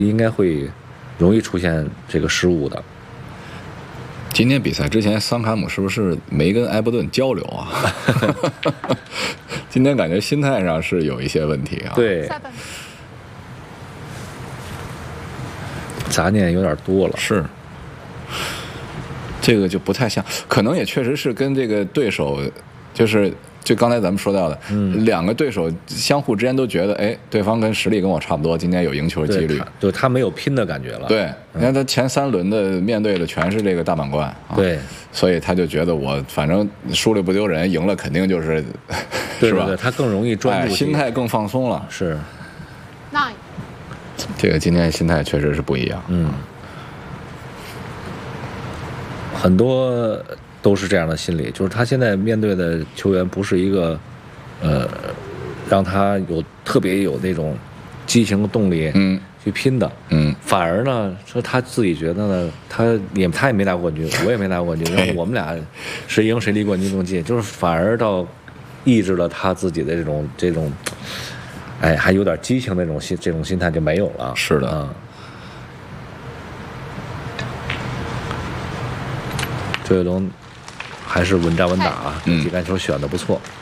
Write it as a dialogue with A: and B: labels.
A: 应该会容易出现这个失误的。
B: 今天比赛之前，桑卡姆是不是没跟埃伯顿交流啊？今天感觉心态上是有一些问题啊。
A: 对，杂念有点多了。
B: 是，这个就不太像，可能也确实是跟这个对手，就刚才咱们说到的，两个对手相互之间都觉得，哎，对方跟实力跟我差不多，今天有赢球几率，
A: 就他没有拼的感觉了。
B: 对，你看他前3轮的面对的全是这个大满贯，啊、
A: 对，
B: 所以他就觉得我反正输了不丢人，赢了肯定就是，是吧？
A: 对，他更容易专注，
B: 心态更放松了。
A: 是，
B: 这个今天心态确实是不一样。
A: 很多都是这样的心理，就是他现在面对的球员不是一个，让他特别有那种激情和动力，去拼的，反而呢，说他自己觉得呢，他也没拿过冠军，我也没拿过冠军，我们俩谁赢谁离冠军更近，就是反而到抑制了他自己的这种，哎，还有点激情的这种心态就没有了。
B: 是的。
A: 周跃东还是稳扎稳打啊，几杆球选的不错。